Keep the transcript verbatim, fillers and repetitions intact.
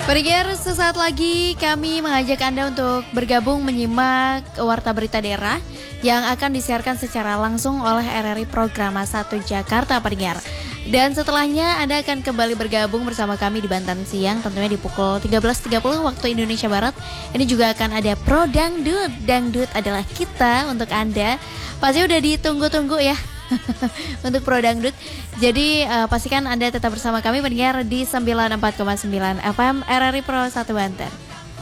Pendengar, sesaat lagi kami mengajak Anda untuk bergabung menyimak Warta Berita Daerah yang akan disiarkan secara langsung oleh R R I Programa satu Jakarta, pendengar. Dan setelahnya Anda akan kembali bergabung bersama kami di Banten Siang, tentunya di pukul tiga belas tiga puluh waktu Indonesia Barat. Ini juga akan ada Pro Dangdut. Dangdut adalah kita untuk Anda. Pasti udah ditunggu-tunggu ya untuk Pro Dangdut. Jadi uh, pastikan Anda tetap bersama kami pendengar di sembilan puluh empat koma sembilan F M R R I Pro satu Banten.